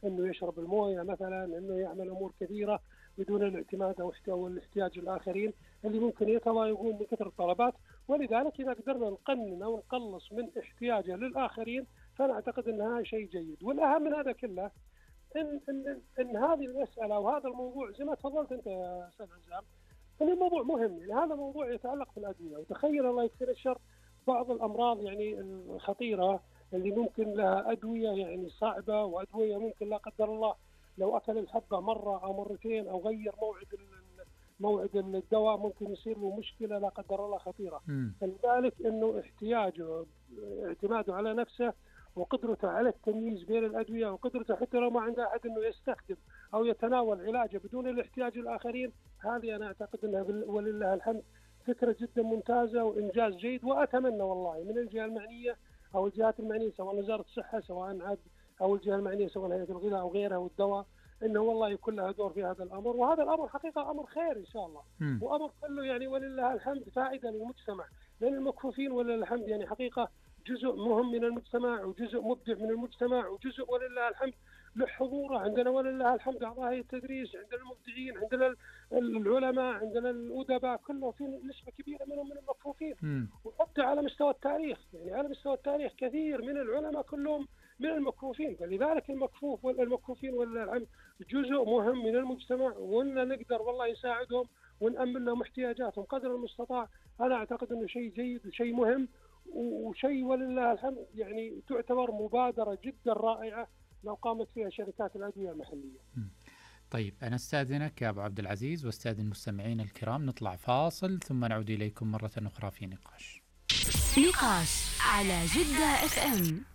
انه يشرب المويه مثلا، انه يعمل امور كثيره بدون الاعتماد او الاحتياج للاخرين اللي ممكن يتضايقون من كثر الطلبات. ولذلك اذا قدرنا نقنن او نقلص من احتياجه للاخرين فانا اعتقد ان هذا شيء جيد. والاهم من هذا كله ان هذه المساله وهذا الموضوع زي ما تفضلت انت يا استاذ عزام، ان الموضوع مهم. يعني هذا موضوع يتعلق بالادويه، وتخيل الله يكثر الشر بعض الامراض يعني الخطيره اللي ممكن لها ادويه يعني صعبه، وادويه ممكن لا قدر الله لو اكل الحبه مره او مرتين او غير موعد الدواء ممكن يصير له مشكله لا قدر الله خطيره. فلذلك انه اعتماده على نفسه وقدرته على التمييز بين الادويه، وقدرته حتى لو ما عنده احد انه يستخدم او يتناول علاجه بدون الاحتياج للاخرين، هذه انا اعتقد انها ولله الحمد فكره جدا ممتازه وانجاز جيد. واتمنى والله من الجهه المعنيه او الجهات المعنيه سواء وزاره الصحه سواء عاد او الجهه المعنيه سواء هيئه الغذاء او غيرها والدواء، انه والله يكون لها دور في هذا الامر. وهذا الامر حقيقه امر خير ان شاء الله، وامر كله يعني ولله الحمد فائده للمجتمع، لان المكفوفين ولله الحمد يعني حقيقه جزء مهم من المجتمع وجزء مبدع من المجتمع وجزء ولله الحمد له حضوره عندنا ولله الحمد. اعضاء هيئه التدريس عندنا، المبدعين عندنا، العلماء عندنا، الادباء، كله في نسبه كبيره منهم من المكفوفين. وحتى على مستوى التاريخ، يعني على مستوى التاريخ كثير من العلماء كلهم من المكفوفين. فلذلك المكفوفين ولله الحمد جزء مهم من المجتمع، وإن نقدر والله نساعدهم ونأمن لهم احتياجاتهم قدر المستطاع. أنا أعتقد أنه شيء جيد وشيء مهم وشيء ولله الحمد يعني تعتبر مبادرة جدا رائعة لو قامت فيها شركات الأدوية المحلية. طيب أنا استأذنك يا أبو عبد العزيز واستأذن المستمعين الكرام، نطلع فاصل ثم نعود إليكم مرة أخرى في نقاش على جدة FM.